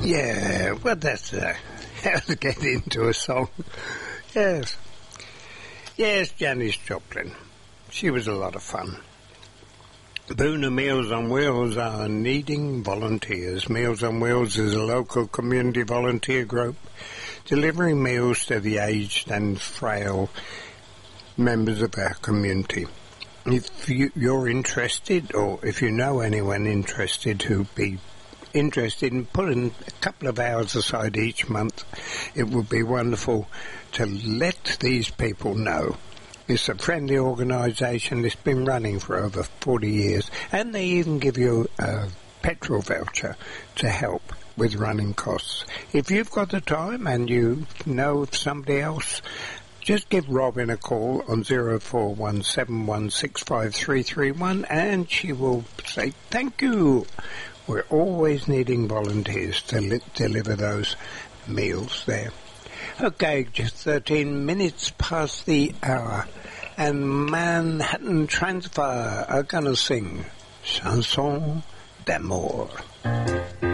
Yeah, well, that's how to get into a song. Yes. Yes, Janis Joplin. She was a lot of fun. Boona Meals on Wheels are needing volunteers. Meals on Wheels is a local community volunteer group delivering meals to the aged and frail members of our community. If you're interested, or if you know anyone interested who'd be interested in putting a couple of hours aside each month, it would be wonderful to let these people know. It's a friendly organisation that's been running for over 40 years, and they even give you a petrol voucher to help with running costs. If you've got the time and you know of somebody else, just give Robin a call on 0417165331 and she will say thank you. We're always needing volunteers to deliver those meals there. Okay, just 13 minutes past the hour, and Manhattan Transfer are going to sing Chanson d'amour.